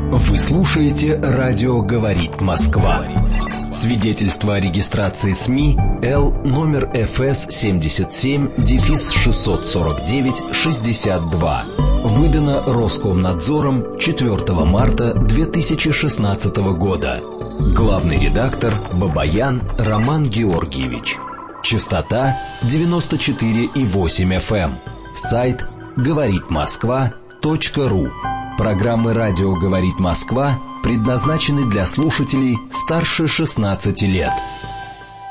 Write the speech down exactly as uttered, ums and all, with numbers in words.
Вы слушаете «Радио говорит Москва». Свидетельство о регистрации СМИ Л номер эф эс семьдесят семь шестьсот сорок девять шестьдесят два. Выдано Роскомнадзором четвёртого марта две тысячи шестнадцатого года. Главный редактор Бабаян Роман Георгиевич. Частота девяносто четыре и восемь эф эм. Сайт говорит москва точка ру. Программы «Радио говорит Москва» предназначены для слушателей старше шестнадцати лет.